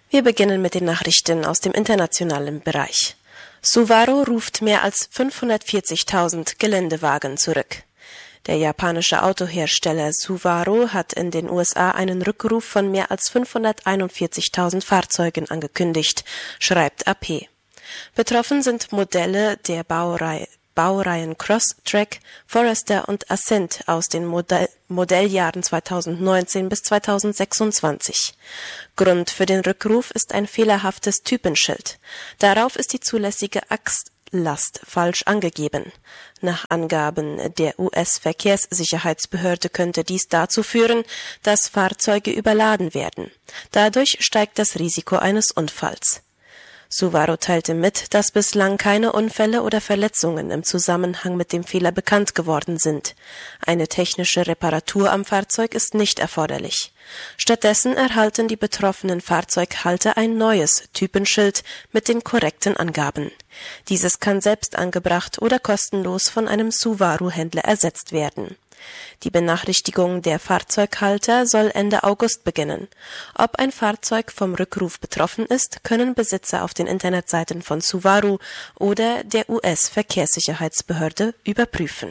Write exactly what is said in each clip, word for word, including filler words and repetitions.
Wir beginnen mit den Nachrichten aus dem internationalen Bereich. Subaru ruft mehr als fünfhundertvierzigtausend Geländewagen zurück. Der japanische Autohersteller Subaru hat in den U S A einen Rückruf von mehr als fünfhunderteinundvierzigtausend Fahrzeugen angekündigt, schreibt A P. Betroffen sind Modelle der Baureihe Baureihen Crosstrek, Forester und Ascent aus den Modell Modelljahren zweitausendneunzehn bis zweitausendsechsundzwanzig. Grund für den Rückruf ist ein fehlerhaftes Typenschild. Darauf ist die zulässige Achslast falsch angegeben. Nach Angaben der U S-Verkehrssicherheitsbehörde könnte dies dazu führen, dass Fahrzeuge überladen werden. Dadurch steigt das Risiko eines Unfalls. Subaru teilte mit, dass bislang keine Unfälle oder Verletzungen im Zusammenhang mit dem Fehler bekannt geworden sind. Eine technische Reparatur am Fahrzeug ist nicht erforderlich. Stattdessen erhalten die betroffenen Fahrzeughalter ein neues Typenschild mit den korrekten Angaben. Dieses kann selbst angebracht oder kostenlos von einem Subaru-Händler ersetzt werden. Die Benachrichtigung der Fahrzeughalter soll Ende August beginnen. Ob ein Fahrzeug vom Rückruf betroffen ist, können Besitzer auf den Internetseiten von Subaru oder der U S-Verkehrssicherheitsbehörde überprüfen.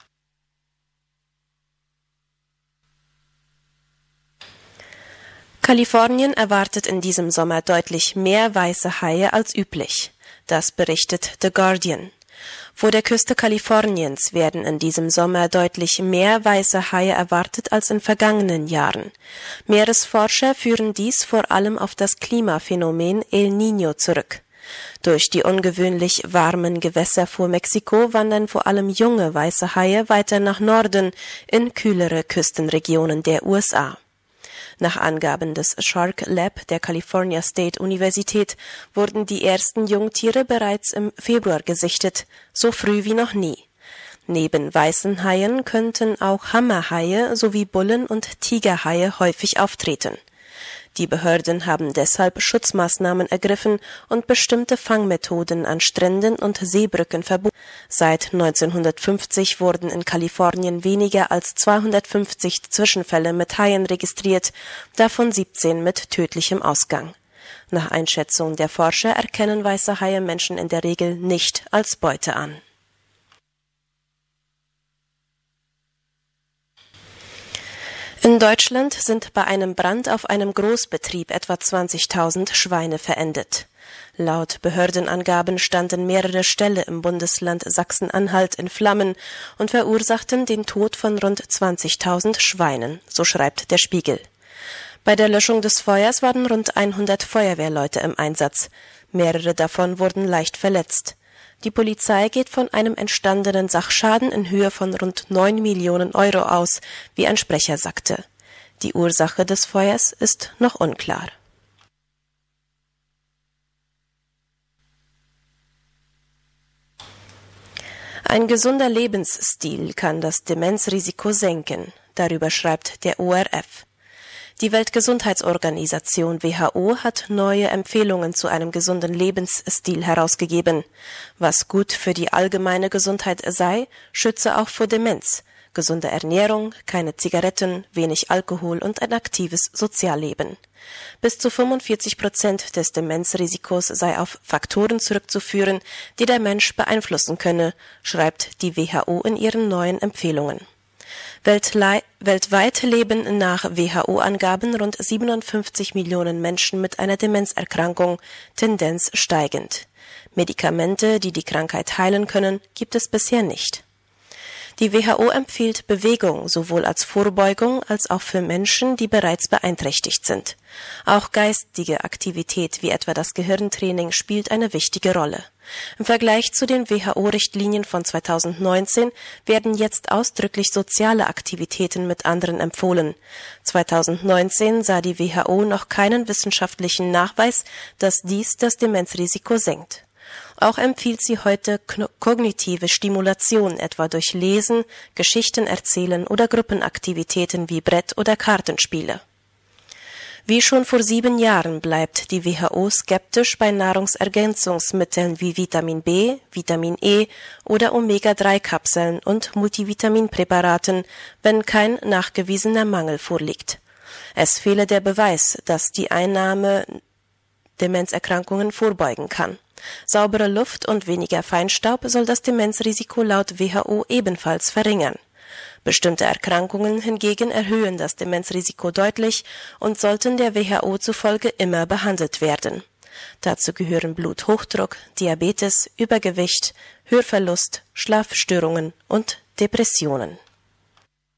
Kalifornien erwartet in diesem Sommer deutlich mehr weiße Haie als üblich. Das berichtet The Guardian. Vor der Küste Kaliforniens werden in diesem Sommer deutlich mehr weiße Haie erwartet als in vergangenen Jahren. Meeresforscher führen dies vor allem auf das Klimaphänomen El Niño zurück. Durch die ungewöhnlich warmen Gewässer vor Mexiko wandern vor allem junge weiße Haie weiter nach Norden in kühlere Küstenregionen der U S A. Nach Angaben des Shark Lab der California State Universität wurden die ersten Jungtiere bereits im Februar gesichtet, so früh wie noch nie. Neben weißen Haien könnten auch Hammerhaie sowie Bullen- und Tigerhaie häufig auftreten. Die Behörden haben deshalb Schutzmaßnahmen ergriffen und bestimmte Fangmethoden an Stränden und Seebrücken verboten. Seit neunzehnhundertfünfzig wurden in Kalifornien weniger als zweihundertfünfzig Zwischenfälle mit Haien registriert, davon siebzehn mit tödlichem Ausgang. Nach Einschätzung der Forscher erkennen weiße Haie Menschen in der Regel nicht als Beute an. In Deutschland sind bei einem Brand auf einem Großbetrieb etwa zwanzigtausend Schweine verendet. Laut Behördenangaben standen mehrere Ställe im Bundesland Sachsen-Anhalt in Flammen und verursachten den Tod von rund zwanzigtausend Schweinen, so schreibt der Spiegel. Bei der Löschung des Feuers waren rund hundert Feuerwehrleute im Einsatz. Mehrere davon wurden leicht verletzt. Die Polizei geht von einem entstandenen Sachschaden in Höhe von rund neun Millionen Euro aus, wie ein Sprecher sagte. Die Ursache des Feuers ist noch unklar. Ein gesunder Lebensstil kann das Demenzrisiko senken, darüber schreibt der O R F. Die Weltgesundheitsorganisation W H O hat neue Empfehlungen zu einem gesunden Lebensstil herausgegeben. Was gut für die allgemeine Gesundheit sei, schütze auch vor Demenz. Gesunde Ernährung, keine Zigaretten, wenig Alkohol und ein aktives Sozialleben. Bis zu fünfundvierzig Prozent des Demenzrisikos sei auf Faktoren zurückzuführen, die der Mensch beeinflussen könne, schreibt die W H O in ihren neuen Empfehlungen. Weltlei- weltweit leben nach W H O-Angaben rund siebenundfünfzig Millionen Menschen mit einer Demenzerkrankung, Tendenz steigend. Medikamente, die die Krankheit heilen können, gibt es bisher nicht. Die W H O empfiehlt Bewegung sowohl als Vorbeugung als auch für Menschen, die bereits beeinträchtigt sind. Auch geistige Aktivität wie etwa das Gehirntraining spielt eine wichtige Rolle. Im Vergleich zu den W H O-Richtlinien von zweitausendneunzehn werden jetzt ausdrücklich soziale Aktivitäten mit anderen empfohlen. zweitausendneunzehn sah die W H O noch keinen wissenschaftlichen Nachweis, dass dies das Demenzrisiko senkt. Auch empfiehlt sie heute kognitive Stimulation, etwa durch Lesen, Geschichten erzählen oder Gruppenaktivitäten wie Brett- oder Kartenspiele. Wie schon vor sieben Jahren bleibt die W H O skeptisch bei Nahrungsergänzungsmitteln wie Vitamin B, Vitamin E oder Omega drei Kapseln und Multivitaminpräparaten, wenn kein nachgewiesener Mangel vorliegt. Es fehle der Beweis, dass die Einnahme Demenzerkrankungen vorbeugen kann. Saubere Luft und weniger Feinstaub soll das Demenzrisiko laut W H O ebenfalls verringern. Bestimmte Erkrankungen hingegen erhöhen das Demenzrisiko deutlich und sollten der W H O zufolge immer behandelt werden. Dazu gehören Bluthochdruck, Diabetes, Übergewicht, Hörverlust, Schlafstörungen und Depressionen.